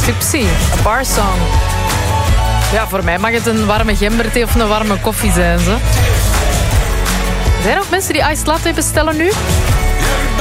Tipsy, een bar song. Ja, voor mij mag het een warme gemberthee of een warme koffie zijn. Zo. Zijn er ook mensen die iced latte bestellen nu?